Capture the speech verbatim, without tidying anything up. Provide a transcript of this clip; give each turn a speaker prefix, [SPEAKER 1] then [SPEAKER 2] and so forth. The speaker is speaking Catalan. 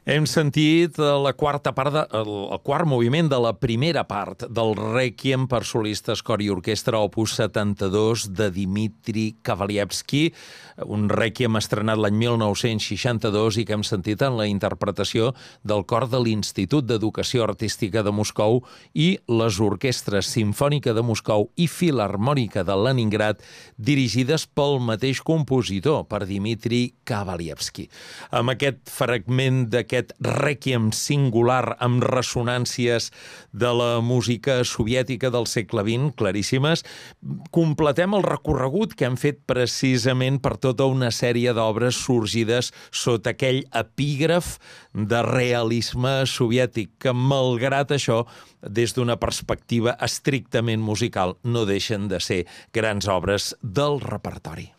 [SPEAKER 1] Hem sentit la quarta part de, el, el quart moviment de la primera part del Rèquiem per solistes, cor i orquestra, opus setanta-dos de Dmitri Kavalievski, un Rèquiem estrenat l'any mil nou-cents seixanta-dos i que hem sentit en la interpretació del cor de l'Institut d'Educació Artística de Moscou i les orquestres Simfònica de Moscou i Filharmònica de Leningrad, dirigides pel mateix compositor, per Dmitri Kavalievski. Amb aquest fragment d'aquest Rèquiem singular amb ressonàncies de la música soviètica del segle vint, claríssimes, completem el recorregut que hem fet precisament per tota una sèrie d'obres sorgides sota aquell epígraf de realisme soviètic, que, malgrat això, des d'una perspectiva estrictament musical, no deixen de ser grans obres del repertori.